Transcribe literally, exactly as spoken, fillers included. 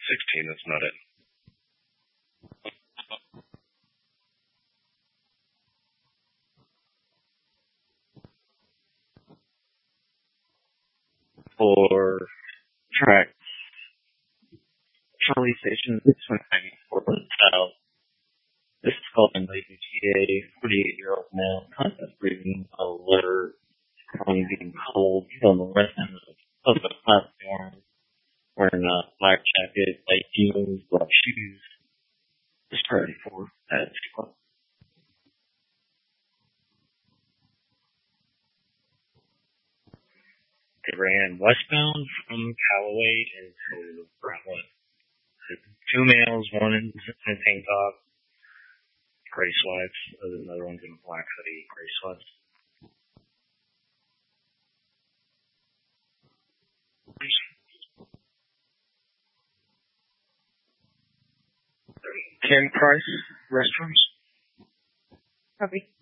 sixteen, that's not it. For track Charlie Station, this one hanging Portland South. This is called in the U T A, forty-eight-year-old male contact breathing a letter from being cold on the west end of the platform, wearing a black jacket, light jeans, black shoes, just ready for that. They ran westbound from Callaway into Brentwood. Two males, one in a tank top, gray sweats, another one's in a black hoodie, gray sweats. Carey Price, restrooms. Copy.